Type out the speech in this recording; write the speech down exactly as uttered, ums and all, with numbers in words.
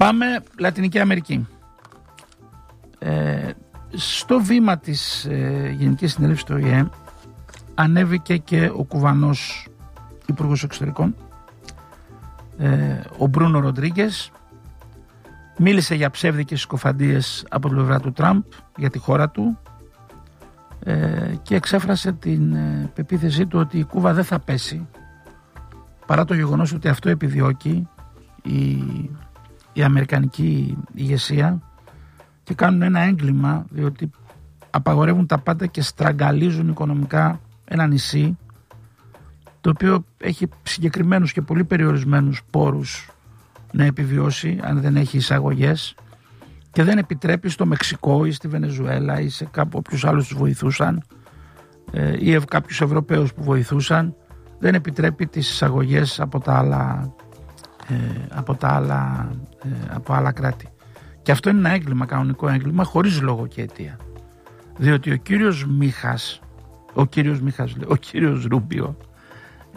Πάμε Λατινική Αμερική. Ε, στο βήμα της ε, Γενικής Συνέλευσης του Ο Η Ε ανέβηκε και ο Κουβανός Υπουργός Εξωτερικών, ε, ο Μπρούνο Ροντρίγκες. Μίλησε για ψεύδικες συκοφαντίες από την πλευρά του Τραμπ για τη χώρα του ε, και εξέφρασε την ε, πεποίθησή του ότι η Κούβα δεν θα πέσει, παρά το γεγονός ότι αυτό επιδιώκει η, η αμερικανική ηγεσία, και κάνουν ένα έγκλημα διότι απαγορεύουν τα πάντα και στραγγαλίζουν οικονομικά ένα νησί το οποίο έχει συγκεκριμένους και πολύ περιορισμένους πόρους να επιβιώσει αν δεν έχει εισαγωγές, και δεν επιτρέπει στο Μεξικό ή στη Βενεζουέλα ή σε κάποιους άλλους τους βοηθούσαν ε, ή κάποιους Ευρωπαίους που βοηθούσαν, δεν επιτρέπει τις εισαγωγές από τα άλλα, ε, από τα άλλα, ε, από άλλα κράτη. Και αυτό είναι ένα έγκλημα, κανονικό έγκλημα, χωρίς λόγο και αιτία. Διότι ο κύριος Μίχας, ο κύριος Μίχας, ο κύριος Ρούμπιο,